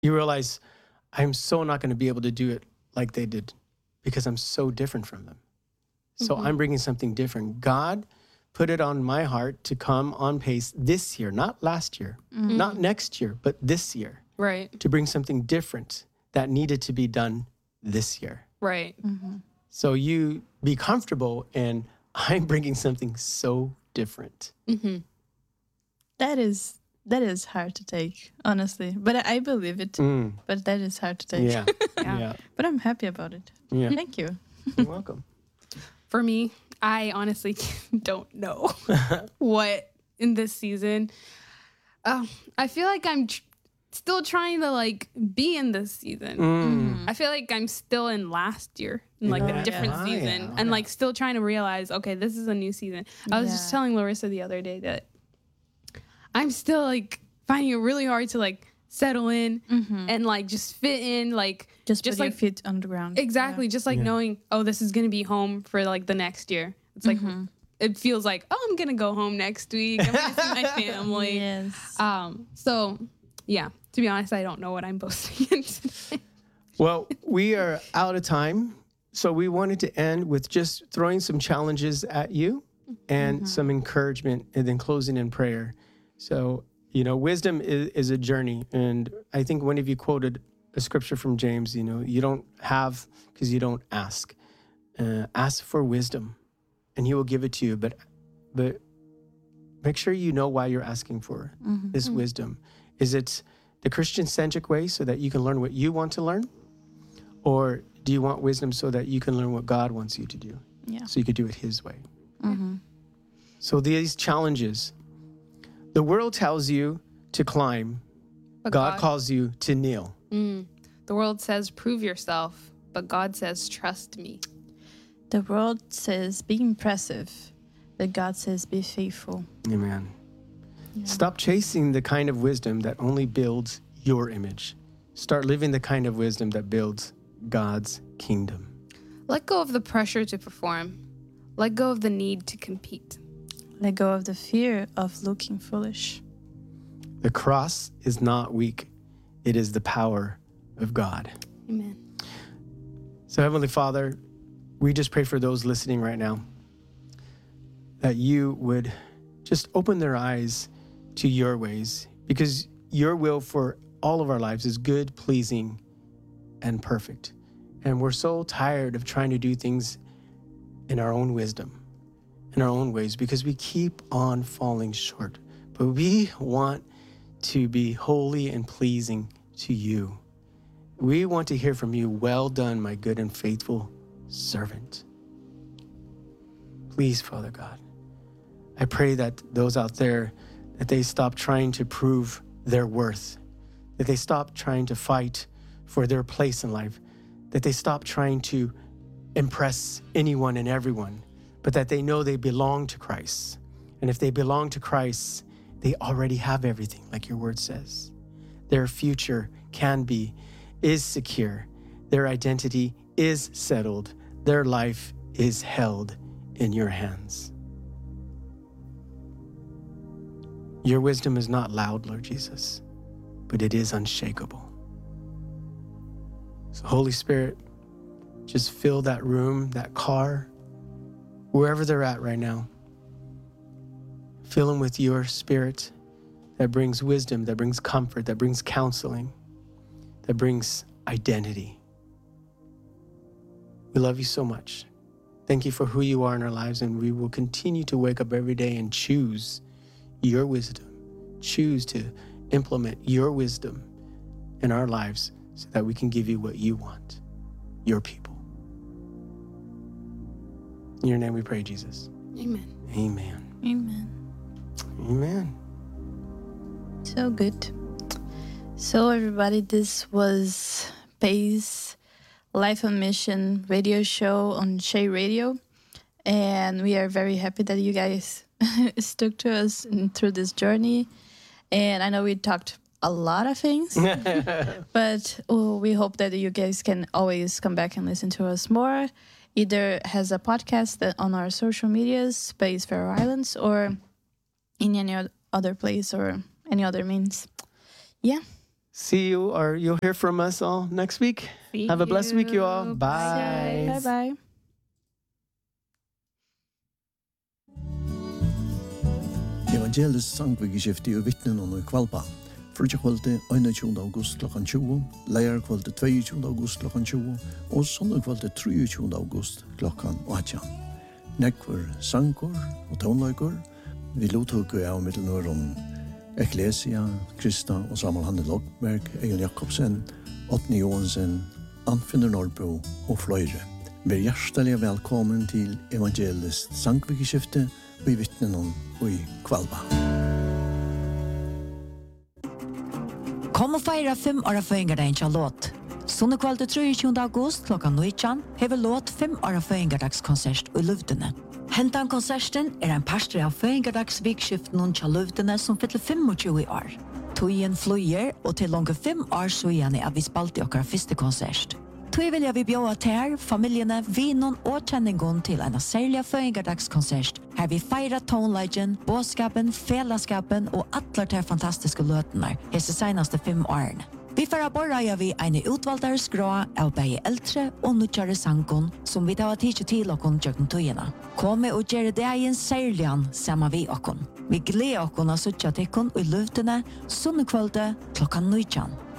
You realize I'm so not going to be able to do it like they did because I'm so different from them. So I'm bringing something different. God put it on my heart to come on pace this year, not last year, not next year, but this year. Right. To bring something different that needed to be done this year. Right. So you be comfortable, and I'm bringing something so different. That is hard to take, honestly. But I believe it. But that is hard to take. Yeah. Yeah. But I'm happy about it. Yeah. Thank you. You're welcome. For me, I honestly don't know what in this season. I feel like I'm still trying to like be in this season. I feel like I'm still in last year, in like a different season, and like still trying to realize, okay, this is a new season. I was just telling Larissa the other day that I'm still like finding it really hard to like settle in and like just fit in, like just put like your feet on the ground. Exactly, just like knowing, oh, this is gonna be home for like the next year. It's like it feels like, oh, I'm gonna go home next week. I'm gonna see my family. Yes. So yeah, to be honest, I don't know what I'm boasting in today. Well, we are out of time. So we wanted to end with just throwing some challenges at you and some encouragement, and then closing in prayer. So, you know, wisdom is a journey. And I think one of you quoted a scripture from James, you know, you don't have because you don't ask. Ask for wisdom and he will give it to you. But make sure you know why you're asking for this wisdom. Is it the Christian-centric way so that you can learn what you want to learn? Or do you want wisdom so that you can learn what God wants you to do? Yeah. So you could do it his way. So these challenges, the world tells you to climb, But God calls you to kneel. The world says, prove yourself, but God says, trust me. The world says, be impressive, but God says, be faithful. Amen. Stop chasing the kind of wisdom that only builds your image. Start living the kind of wisdom that builds God's kingdom. Let go of the pressure to perform. Let go of the need to compete. Let go of the fear of looking foolish. The cross is not weak. It is the power of God. Amen. So Heavenly Father, we just pray for those listening right now that you would just open their eyes to your ways, because your will for all of our lives is good, pleasing, and perfect. And we're so tired of trying to do things in our own wisdom, in our own ways, because we keep on falling short. But we want to be holy and pleasing to you. We want to hear from you, well done, my good and faithful servant. Please, Father God, I pray that those out there, that they stop trying to prove their worth, that they stop trying to fight for their place in life, that they stop trying to impress anyone and everyone, but that they know they belong to Christ. And if they belong to Christ, they already have everything, like your word says. Their future can be, is secure. Their identity is settled. Their life is held in your hands. Your wisdom is not loud, Lord Jesus, but it is unshakable. So Holy Spirit, just fill that room, that car, wherever they're at right now. Fill them with your spirit that brings wisdom, that brings comfort, that brings counseling, that brings identity. We love you so much. Thank you for who you are in our lives, and we will continue to wake up every day and choose your wisdom, choose to implement your wisdom in our lives so that we can give you what you want, your people. In your name we pray, Jesus. Amen. Amen. Amen. Amen. So good. So everybody, this was Pay's Life on Mission radio show on Shea Radio. And we are very happy that you guys stuck to us through this journey. And I know we talked a lot of things, but we hope that you guys can always come back and listen to us more. Either has a podcast that on our social medias, Space Faroe Islands, or in any other place or any other means. Yeah. see you, or you'll hear from us all next week. See Have a blessed week, you all. you. Bye. Bye bye. Evangelisk sangvikeskifte og vittnen og i Kvalpa. Frutjakvalde 21. august klokken 20, leierkvalde 22. august klokken 20 og søndagkvalde 23. august klokken 18. Nekvar sankor og tonlaikor. Vi lottok av Middelnøren Ecclesia, Krista og Samuel Hanne Lokberg, Egon Jakobsen, Åtni Johansen, Anfinder Norrbo og fløyre. Vær hjertelig velkommen til Evangelisk sangvikeskifte og i vittnen og i Kvalpa. Kom og feira 5 åra føyngardagen til låt. Sunnekvalde 23. august klokkan 19 hever låt 5 åra føyngardagskonsert i Luvdene. Hentan konserten en pastor av føyngardagsvikskiften til Luvdene som fyller 25 år. Tøyen flyer og til langt 5 år siden er vi spalte okkar første konsert. Tøy vilja vi bjóa til familiene, vinon og kjenningon til en særlig føyngardagskonsert her vi feirar tonleggen, båskapen, felaskapen og atler til fantastiske løtene hese senaste 5 årene. Vi får borra vi en utvalgtere skrå av begge eldre og nødgjøre sangon som vi tar tid til okkon tjøkken tøyene. Kom og gjøre det en særligan sammen vi okkon. Vi gleder okkon av suttja tikkon i løvdene, sunnekvalde klokkan 19.